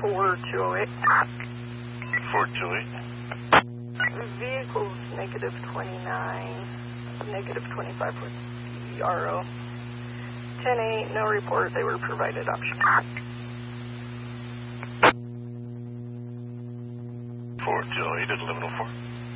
4208. 4208. Vehicles negative 29, negative 25 with ERO. 10-8, no report. They were provided option. 4208 at 1104.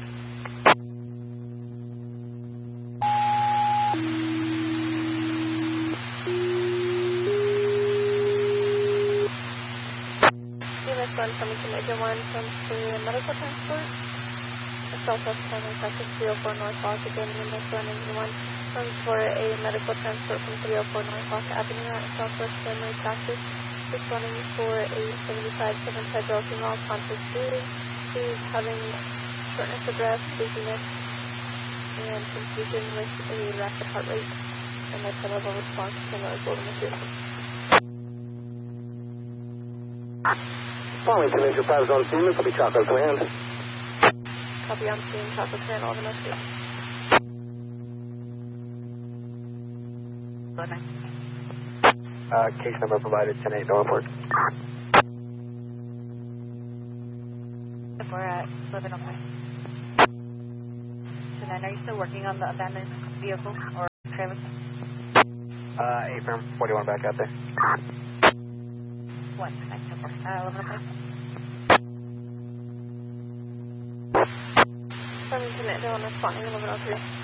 Unit 1 coming to Major 1 from to medical transport. Southwest County, Texas 304 Northwalk. Again, Unit 1 and 1 comes for a medical transport from 304 Northwalk Avenue at Southwest Family Practice. Responding for a 75-year-old female conscious breathing. She's having shortness of breath, dizziness, and confusion with a rapid heart rate. And that's a level response to another golden issue. Farmington, Major 5 zone scene. This will be Chocolate Command. Copy on scene, Chocolate Command, all the messages. Case number provided, 10-8, no report. We're at 1105. So then, are you still working on the abandoned vehicle or trailer? 8 firm, 41 back out there. 1105. Farmington, Major 1 responding, 1103.